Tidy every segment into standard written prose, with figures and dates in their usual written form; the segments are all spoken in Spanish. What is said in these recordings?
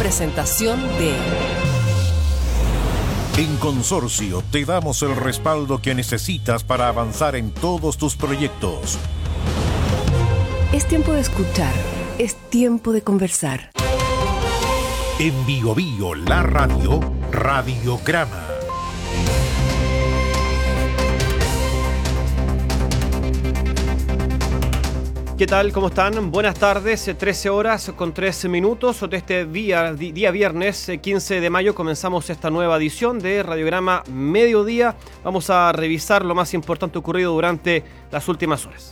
presentación de... En Consorcio te damos el respaldo que necesitas para avanzar en todos tus proyectos. Es tiempo de escuchar, es tiempo de conversar. En Bio Bio, la radio, Radiograma. ¿Qué tal? ¿Cómo están? Buenas tardes, 13 horas con 13 minutos de este día viernes 15 de mayo comenzamos esta nueva edición de Radiograma Mediodía. Vamos a revisar lo más importante ocurrido durante las últimas horas.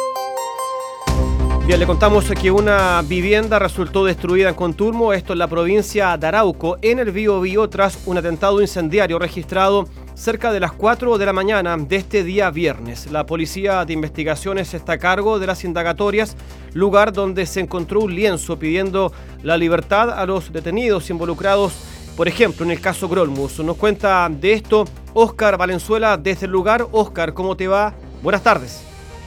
Bien, le contamos que una vivienda resultó destruida en Contulmo, esto en la provincia de Arauco, en el Biobío, tras un atentado incendiario registrado cerca de las 4 de la mañana de este día viernes. La Policía de Investigaciones está a cargo de las indagatorias, lugar donde se encontró un lienzo pidiendo la libertad a los detenidos involucrados, por ejemplo, en el caso Grolmus. Nos cuenta de esto Óscar Valenzuela desde el lugar. Óscar, ¿cómo te va? Buenas tardes.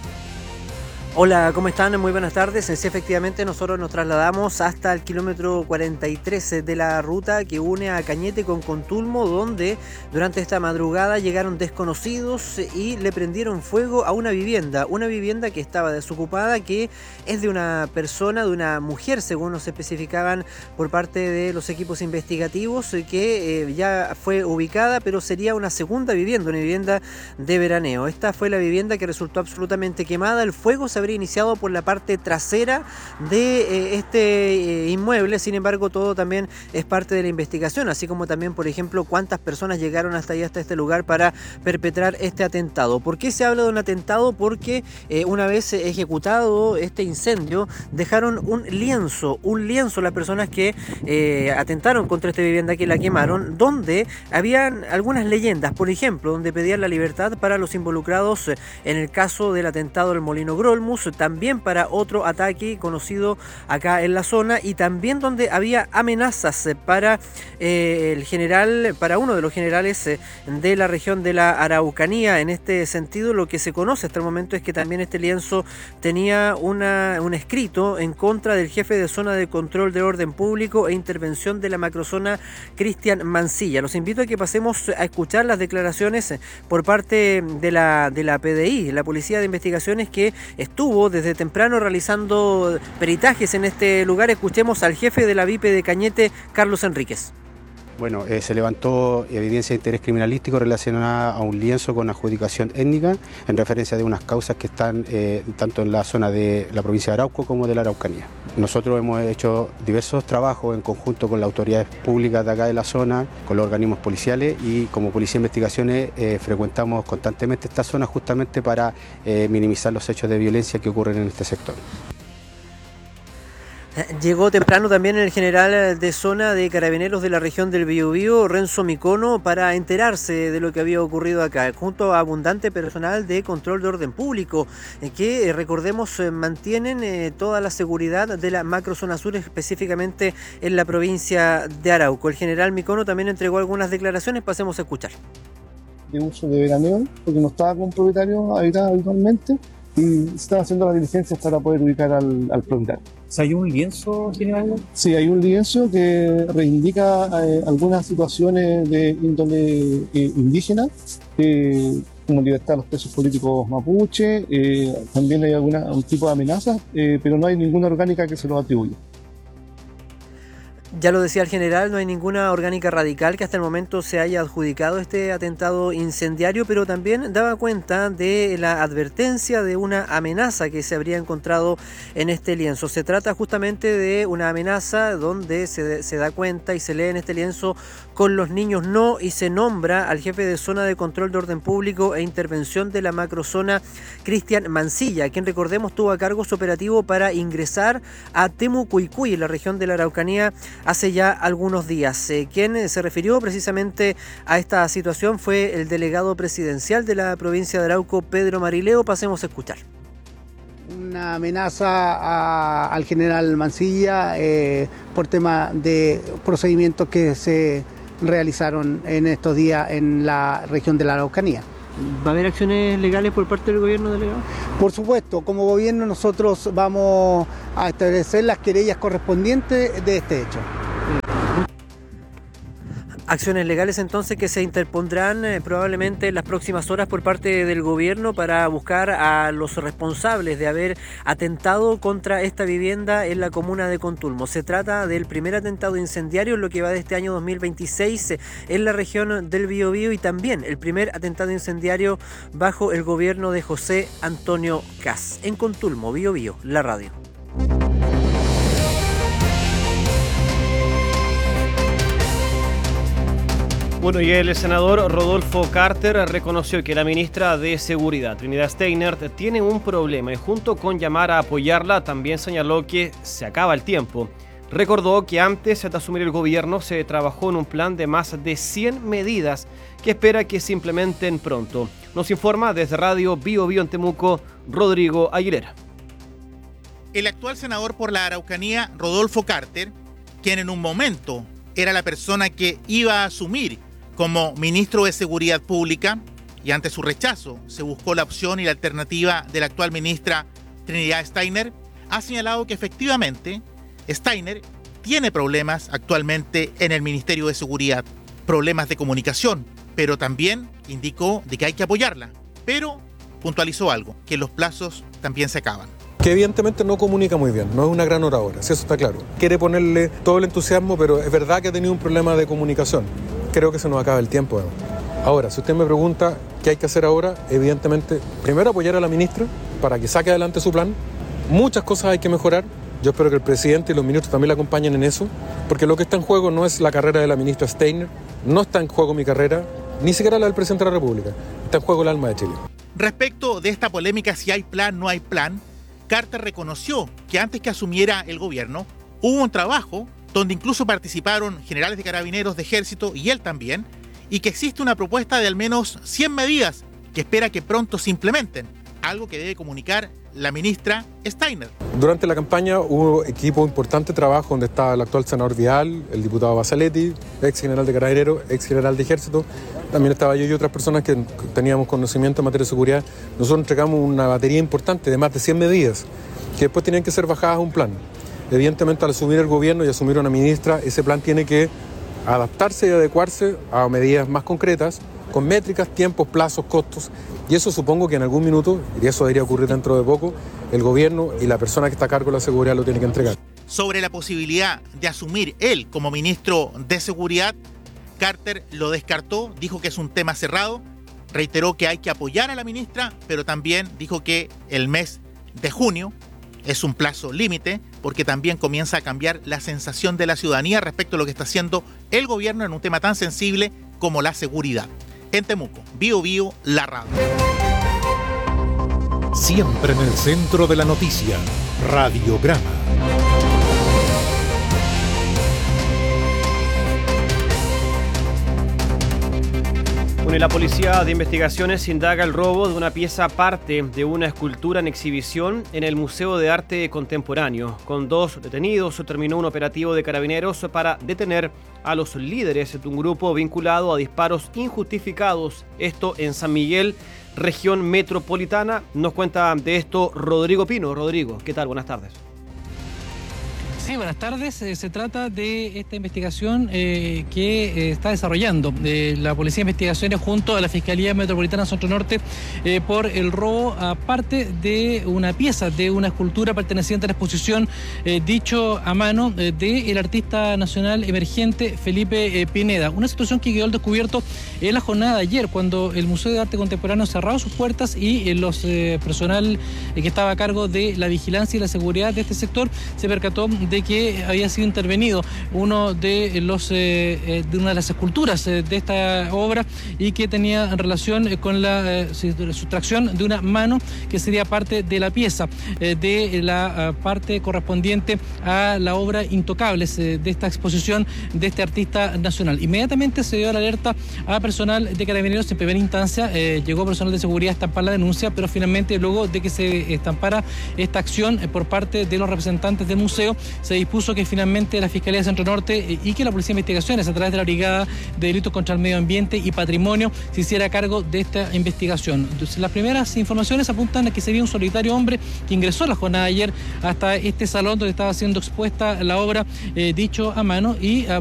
Hola, ¿cómo están? Muy buenas tardes. Sí, efectivamente, nosotros nos trasladamos hasta el kilómetro 43 de la ruta que une a Cañete con Contulmo, donde durante esta madrugada llegaron desconocidos y le prendieron fuego a una vivienda que estaba desocupada, que es de una persona, de una mujer, según nos especificaban por parte de los equipos investigativos, que ya fue ubicada, pero sería una segunda vivienda, una vivienda de veraneo. Esta fue la vivienda que resultó absolutamente quemada. El fuego se habría iniciado por la parte trasera de este inmueble. Sin embargo, todo también es parte de la investigación, así como también, por ejemplo, cuántas personas llegaron hasta este lugar para perpetrar este atentado. ¿Por qué se habla de un atentado? Porque una vez ejecutado este incendio, dejaron un lienzo las personas que atentaron contra esta vivienda, que la quemaron, donde habían algunas leyendas, por ejemplo, donde pedían la libertad para los involucrados en el caso del atentado del Molino Grolmus, también para otro ataque conocido acá en la zona, y también donde había amenazas para para uno de los generales de la región de la Araucanía. En este sentido, lo que se conoce hasta el momento es que también este lienzo tenía un escrito en contra del jefe de zona de control de orden público e intervención de la macrozona, Cristian Mancilla. Los invito a que pasemos a escuchar las declaraciones por parte de la PDI, la Policía de Investigaciones, que estuvo desde temprano realizando peritajes en este lugar. Escuchemos al jefe de la VIP de Cañete, Carlos Enríquez. Bueno, se levantó evidencia de interés criminalístico relacionada a un lienzo con adjudicación étnica en referencia de unas causas que están tanto en la zona de la provincia de Arauco como de la Araucanía. Nosotros hemos hecho diversos trabajos en conjunto con las autoridades públicas de acá de la zona, con los organismos policiales, y como Policía de Investigaciones frecuentamos constantemente esta zona justamente para minimizar los hechos de violencia que ocurren en este sector. Llegó temprano también el general de zona de Carabineros de la región del Biobío, Renzo Micono, para enterarse de lo que había ocurrido acá, junto a abundante personal de control de orden público, que recordemos mantienen toda la seguridad de la macrozona sur, específicamente en la provincia de Arauco. El general Micono también entregó algunas declaraciones, pasemos a escuchar. De uso de veraneo, porque no estaba con propietario habitado habitualmente, y se están haciendo las diligencias para poder ubicar al propietario. ¿Hay un lienzo, general? Sí, hay un lienzo que reivindica algunas situaciones de índole indígena, como libertad a los presos políticos mapuche. También hay un tipo de amenazas, pero no hay ninguna orgánica que se lo atribuya. Ya lo decía el general, no hay ninguna orgánica radical que hasta el momento se haya adjudicado este atentado incendiario, pero también daba cuenta de la advertencia de una amenaza que se habría encontrado en este lienzo. Se trata justamente de una amenaza donde se da cuenta y se lee en este lienzo: con los niños no, y se nombra al jefe de zona de control de orden público e intervención de la macrozona, Cristian Mancilla, quien, recordemos, tuvo a cargo su operativo para ingresar a Temucuicui, en la región de la Araucanía, hace ya algunos días. Quien se refirió precisamente a esta situación fue el delegado presidencial de la provincia de Arauco, Pedro Marileo. Pasemos a escuchar. Una amenaza al general Mancilla por tema de procedimientos que se realizaron en estos días en la región de la Araucanía. ¿Va a haber acciones legales por parte del gobierno, delegado? Por supuesto, como gobierno nosotros vamos a establecer las querellas correspondientes de este hecho. Acciones legales entonces que se interpondrán probablemente en las próximas horas por parte del gobierno para buscar a los responsables de haber atentado contra esta vivienda en la comuna de Contulmo. Se trata del primer atentado incendiario en lo que va de este año 2026 en la región del Biobío y también el primer atentado incendiario bajo el gobierno de José Antonio Kast. En Contulmo, Biobío, la radio. Bueno, y el senador Rodolfo Carter reconoció que la ministra de Seguridad, Trinidad Steinert, tiene un problema y junto con llamar a apoyarla, también señaló que se acaba el tiempo. Recordó que antes de asumir el gobierno se trabajó en un plan de más de 100 medidas que espera que se implementen pronto. Nos informa desde Radio Biobío en Temuco, Rodrigo Aguilera. El actual senador por la Araucanía, Rodolfo Carter, quien en un momento era la persona que iba a asumir como ministro de Seguridad Pública, y ante su rechazo se buscó la opción y la alternativa de la actual ministra Trinidad Steiner, ha señalado que efectivamente Steiner tiene problemas actualmente en el Ministerio de Seguridad, problemas de comunicación, pero también indicó de que hay que apoyarla, pero puntualizó algo, que los plazos también se acaban. Que evidentemente no comunica muy bien, no es una gran oradora, si eso está claro. Quiere ponerle todo el entusiasmo, pero es verdad que ha tenido un problema de comunicación. Creo que se nos acaba el tiempo. Ahora, si usted me pregunta qué hay que hacer ahora, evidentemente, primero apoyar a la ministra para que saque adelante su plan. Muchas cosas hay que mejorar. Yo espero que el presidente y los ministros también la acompañen en eso, porque lo que está en juego no es la carrera de la ministra Steiner, no está en juego mi carrera, ni siquiera la del presidente de la República. Está en juego el alma de Chile. Respecto de esta polémica, si hay plan, no hay plan, Carter reconoció que antes que asumiera el gobierno hubo un trabajo donde incluso participaron generales de carabineros, de ejército y él también, y que existe una propuesta de al menos 100 medidas que espera que pronto se implementen, algo que debe comunicar la ministra Steiner. Durante la campaña hubo equipo importante de trabajo donde estaba el actual senador Vial, el diputado Basaletti, ex general de carabineros, ex general de ejército, también estaba yo y otras personas que teníamos conocimiento en materia de seguridad. Nosotros entregamos una batería importante de más de 100 medidas que después tenían que ser bajadas a un plan. Evidentemente, al asumir el gobierno y asumir una ministra, ese plan tiene que adaptarse y adecuarse a medidas más concretas, con métricas, tiempos, plazos, costos, y eso supongo que en algún minuto, y eso debería ocurrir dentro de poco, el gobierno y la persona que está a cargo de la seguridad lo tiene que entregar. Sobre la posibilidad de asumir él como ministro de Seguridad, Carter lo descartó, dijo que es un tema cerrado, reiteró que hay que apoyar a la ministra, pero también dijo que el mes de junio es un plazo límite porque también comienza a cambiar la sensación de la ciudadanía respecto a lo que está haciendo el gobierno en un tema tan sensible como la seguridad. En Temuco, Biobío, la radio. Siempre en el centro de la noticia, Radiograma. Bueno, y la Policía de Investigaciones indaga el robo de una pieza parte de una escultura en exhibición en el Museo de Arte Contemporáneo. Con 2 detenidos terminó un operativo de carabineros para detener a los líderes de un grupo vinculado a disparos injustificados. Esto en San Miguel, región metropolitana. Nos cuenta de esto Rodrigo Pino. Rodrigo, ¿qué tal? Buenas tardes. Sí, buenas tardes. Se trata de esta investigación que está desarrollando la Policía de Investigaciones junto a la Fiscalía Metropolitana Centro Norte por el robo a parte de una pieza de una escultura perteneciente a la exposición dicho a mano del artista nacional emergente Felipe Pineda. Una situación que quedó al descubierto en la jornada de ayer cuando el Museo de Arte Contemporáneo cerró sus puertas y los personal que estaba a cargo de la vigilancia y la seguridad de este sector se percató de que había sido intervenido uno de una de las esculturas de esta obra y que tenía relación con la sustracción de una mano que sería parte de la pieza, de la parte correspondiente a la obra Intocables de esta exposición de este artista nacional. Inmediatamente se dio la alerta a personal de carabineros. En primera instancia llegó personal de seguridad a estampar la denuncia, pero finalmente luego de que se estampara esta acción por parte de los representantes del museo, se dispuso que finalmente la Fiscalía de Centro Norte y que la Policía de Investigaciones, a través de la Brigada de Delitos contra el Medio Ambiente y Patrimonio, se hiciera cargo de esta investigación. Entonces, las primeras informaciones apuntan a que sería un solitario hombre que ingresó a la jornada de ayer hasta este salón donde estaba siendo expuesta la obra dicho a mano y